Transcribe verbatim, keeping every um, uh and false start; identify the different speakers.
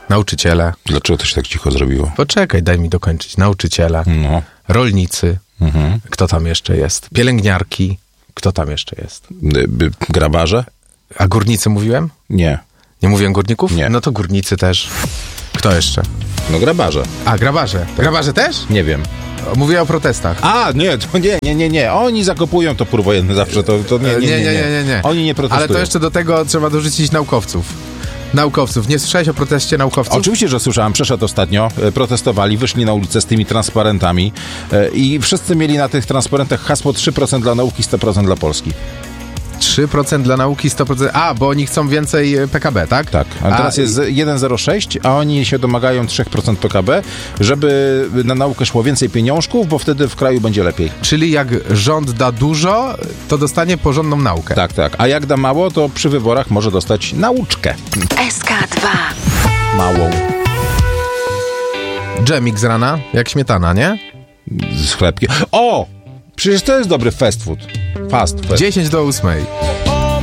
Speaker 1: nauczyciele.
Speaker 2: Dlaczego to się tak cicho zrobiło?
Speaker 1: Poczekaj, daj mi dokończyć. Nauczyciele,
Speaker 2: No.
Speaker 1: rolnicy,
Speaker 2: Mhm.
Speaker 1: kto tam jeszcze jest? Pielęgniarki, kto tam jeszcze jest?
Speaker 2: Y, y, Grabarze?
Speaker 1: A górnicy mówiłem?
Speaker 2: Nie.
Speaker 1: Nie mówiłem górników?
Speaker 2: Nie.
Speaker 1: No to górnicy też. Kto jeszcze?
Speaker 2: No grabarze.
Speaker 1: A, grabarze. Grabarze też?
Speaker 2: Nie wiem.
Speaker 1: Mówię o protestach.
Speaker 2: A, nie, to nie, nie, nie, nie. Oni zakopują topór wojenny zawsze, to, to nie, nie, nie, nie,
Speaker 1: nie, nie, nie.
Speaker 2: Oni nie protestują.
Speaker 1: Ale to jeszcze do tego trzeba dorzucić naukowców. Naukowców. Nie słyszałeś o proteście naukowców?
Speaker 2: Oczywiście, że słyszałem. Przeszedł ostatnio. e, Protestowali, wyszli na ulicę z tymi transparentami e, i wszyscy mieli na tych transparentach hasło trzy procent dla nauki, sto procent dla Polski.
Speaker 1: trzy procent dla nauki, sto procent... A, bo oni chcą więcej P K B, tak?
Speaker 2: Tak. A teraz
Speaker 1: A,
Speaker 2: jest jeden przecinek zero sześć, a oni się domagają trzy procent P K B, żeby na naukę szło więcej pieniążków, bo wtedy w kraju będzie lepiej.
Speaker 1: Czyli jak rząd da dużo, to dostanie porządną naukę.
Speaker 2: Tak, tak. A jak da mało, to przy wyborach może dostać nauczkę.
Speaker 3: S K dwa.
Speaker 2: Małą.
Speaker 1: Dżemik z rana, jak śmietana, nie?
Speaker 2: Z chlebkiem. O! Przecież to jest dobry fast food. Fast food.
Speaker 1: dziesięć do ósmej.